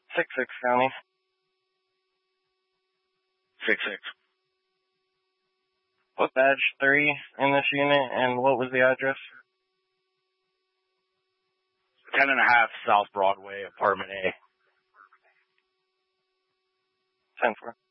6-6 County. 6-6. What badge 3 in this unit, and what was the address? 10.5 South Broadway, apartment A. 10-4.